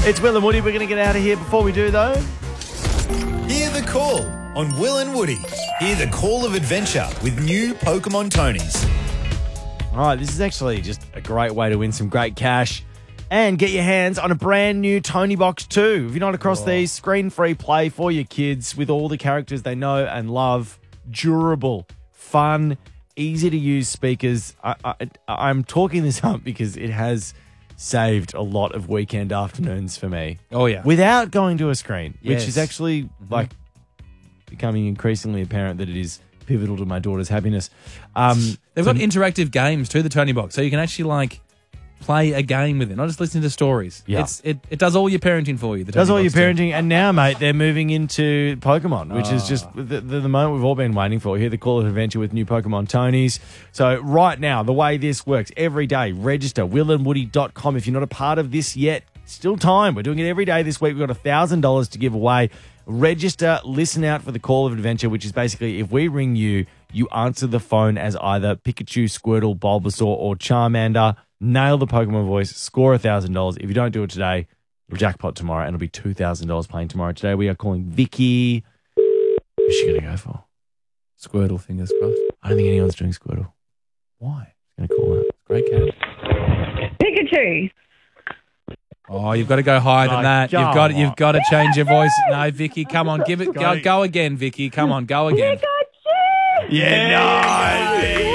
It's Will and Woody. We're going to get out of here. Before we do, though, Hear the call on Will and Woody. Hear the call of adventure with new Pokemon Tonys. all right, this is actually just a great way to win some great cash and get your hands on a brand new Tony Box 2. If you're not across these, screen-free play for your kids with all the characters they know and love. Durable, fun, easy-to-use speakers. I'm talking this up because it has saved a lot of weekend afternoons for me. Oh, yeah. Without going to a screen, which Yes. is actually like becoming increasingly apparent that it is pivotal to my daughter's happiness. They've got interactive games too, the Tony Box, so you can actually like play a game with it, not just listen to stories. Yeah. It does all your parenting for you. The Does Tony all your Box too. parenting, and now, mate, they're moving into Pokemon, which is just the moment we've all been waiting for. Hear the call of adventure with new Pokemon Tonys. So right now, the way this works, every day, register willandwoody.com. If you're not a part of this yet, still time. We're doing it every day this week. We've got $1,000 to give away. Register, listen out for the call of adventure, which is basically if we ring you, you answer the phone as either Pikachu, Squirtle, Bulbasaur, or Charmander. Nail the Pokemon voice, score $1,000. If you don't do it today, you'll jackpot tomorrow, and it'll be $2,000 playing tomorrow. Today we are calling Vicky. Who's she going to go for? Squirtle, fingers crossed. I don't think anyone's doing Squirtle. Why? Going to call her. Great cat. Pikachu. Oh, you've got to go higher than that. You've got to change your voice. No, Vicky, come on, give it. Go again, Vicky. Come on, go again. Yeah, no, Vicky.